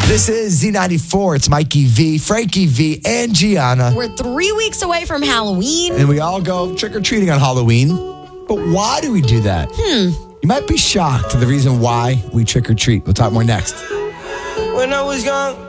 This is Z94. It's Mikey V, Frankie V, and Gianna. We're 3 weeks away from Halloween. And we all go trick-or-treating on Halloween. But why do we do that? You might be shocked at the reason why we trick-or-treat. We'll talk more next. When I was young,